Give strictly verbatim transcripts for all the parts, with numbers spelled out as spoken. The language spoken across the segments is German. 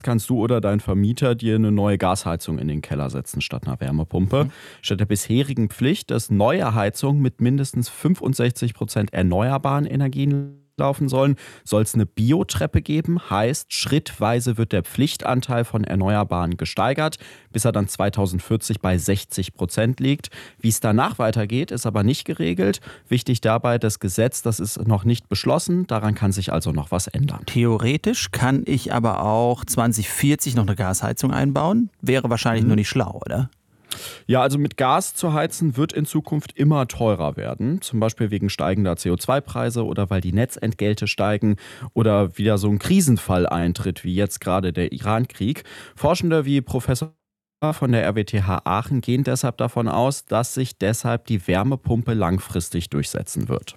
kannst du oder dein Vermieter dir eine neue Gasheizung in den Keller setzen statt einer Wärmepumpe. Mhm. Statt der bisherigen Pflicht, dass neue Heizungen mit mindestens fünfundsechzig Prozent erneuerbaren Energien laufen sollen, soll es eine Biotreppe geben. Heißt, schrittweise wird der Pflichtanteil von Erneuerbaren gesteigert, bis er dann zweitausendvierzig bei sechzig Prozent liegt. Wie es danach weitergeht, ist aber nicht geregelt. Wichtig dabei, das Gesetz, das ist noch nicht beschlossen. Daran kann sich also noch was ändern. Theoretisch kann ich aber auch zwanzig vierzig noch eine Gasheizung einbauen. Wäre wahrscheinlich mhm. nur nicht schlau, oder? Ja, also mit Gas zu heizen wird in Zukunft immer teurer werden. Zum Beispiel wegen steigender C O zwei Preise oder weil die Netzentgelte steigen oder wieder so ein Krisenfall eintritt, wie jetzt gerade der Iran-Krieg. Forschende wie Professor von der R W T H Aachen gehen deshalb davon aus, dass sich deshalb die Wärmepumpe langfristig durchsetzen wird.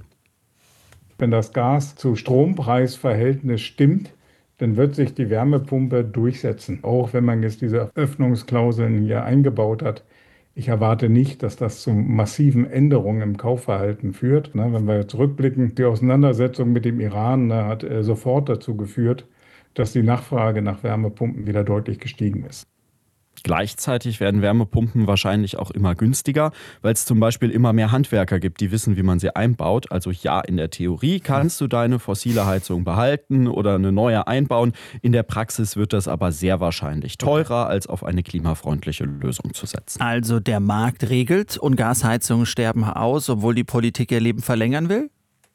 Wenn das Gas zu Strompreisverhältnis stimmt, dann wird sich die Wärmepumpe durchsetzen. Auch wenn man jetzt diese Öffnungsklauseln hier eingebaut hat. Ich erwarte nicht, dass das zu massiven Änderungen im Kaufverhalten führt. Wenn wir zurückblicken, die Auseinandersetzung mit dem Iran hat sofort dazu geführt, dass die Nachfrage nach Wärmepumpen wieder deutlich gestiegen ist. Gleichzeitig werden Wärmepumpen wahrscheinlich auch immer günstiger, weil es zum Beispiel immer mehr Handwerker gibt, die wissen, wie man sie einbaut. Also ja, in der Theorie kannst du deine fossile Heizung behalten oder eine neue einbauen. In der Praxis wird das aber sehr wahrscheinlich teurer, als auf eine klimafreundliche Lösung zu setzen. Also der Markt regelt und Gasheizungen sterben aus, obwohl die Politik ihr Leben verlängern will?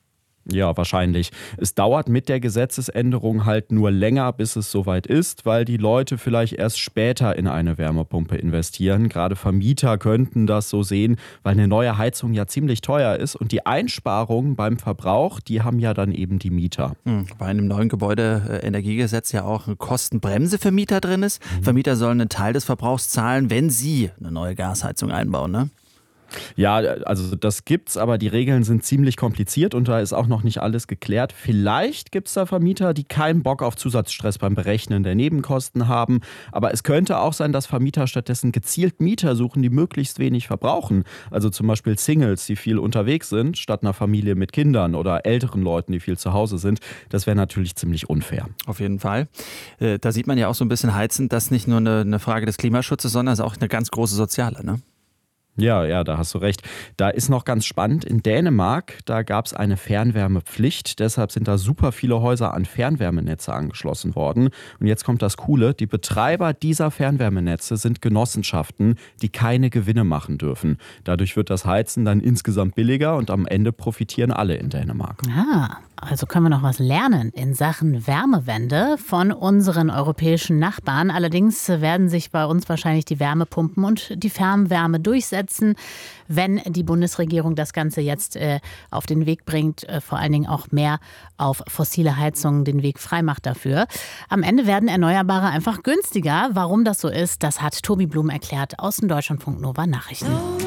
Ja, wahrscheinlich. Es dauert mit der Gesetzesänderung halt nur länger, bis es soweit ist, weil die Leute vielleicht erst später in eine Wärmepumpe investieren. Gerade Vermieter könnten das so sehen, weil eine neue Heizung ja ziemlich teuer ist. Und die Einsparungen beim Verbrauch, die haben ja dann eben die Mieter. Hm, bei einem neuen Gebäudeenergiegesetz ja auch eine Kostenbremse für Mieter drin ist. Mhm. Vermieter sollen einen Teil des Verbrauchs zahlen, wenn sie eine neue Gasheizung einbauen, ne? Ja, also das gibt's, aber die Regeln sind ziemlich kompliziert und da ist auch noch nicht alles geklärt. Vielleicht gibt's da Vermieter, die keinen Bock auf Zusatzstress beim Berechnen der Nebenkosten haben. Aber es könnte auch sein, dass Vermieter stattdessen gezielt Mieter suchen, die möglichst wenig verbrauchen. Also zum Beispiel Singles, die viel unterwegs sind, statt einer Familie mit Kindern oder älteren Leuten, die viel zu Hause sind. Das wäre natürlich ziemlich unfair. Auf jeden Fall. Da sieht man ja auch so ein bisschen heizend, dass nicht nur eine Frage des Klimaschutzes, sondern es ist auch eine ganz große soziale, ne? Ja, ja, da hast du recht. Da ist noch ganz spannend, in Dänemark, da gab es eine Fernwärmepflicht. Deshalb sind da super viele Häuser an Fernwärmenetze angeschlossen worden. Und jetzt kommt das Coole, die Betreiber dieser Fernwärmenetze sind Genossenschaften, die keine Gewinne machen dürfen. Dadurch wird das Heizen dann insgesamt billiger und am Ende profitieren alle in Dänemark. Ah, also können wir noch was lernen in Sachen Wärmewende von unseren europäischen Nachbarn. Allerdings werden sich bei uns wahrscheinlich die Wärmepumpen und die Fernwärme durchsetzen, wenn die Bundesregierung das Ganze jetzt äh, auf den Weg bringt, äh, vor allen Dingen auch mehr auf fossile Heizungen den Weg frei macht dafür. Am Ende werden Erneuerbare einfach günstiger. Warum das so ist, das hat Tobi Blum erklärt aus dem Deutschlandfunk Nova Nachrichten.